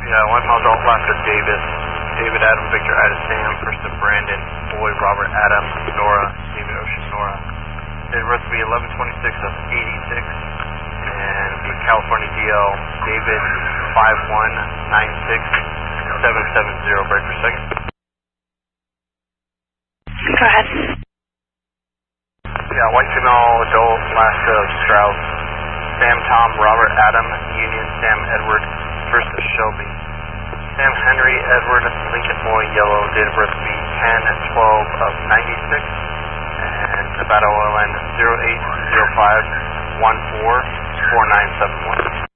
Yeah, 1 mile Golf last to Davis. David Adam, Victor Ida Sam, first to Brandon, Boyd Robert Adam, Nora, David Ocean Nora. Date of birth will be 11/26 of 86. And the California DL, David 5196770, breaker second. Go ahead. Yeah, white female adult last of Strauss. Sam Tom Robert Adam, Union Sam Edward, first of Shelby. Sam Henry Edward Lincoln Boy yellow, date of birth will be 10/12 of 96. And Nevada OLN 0805144971.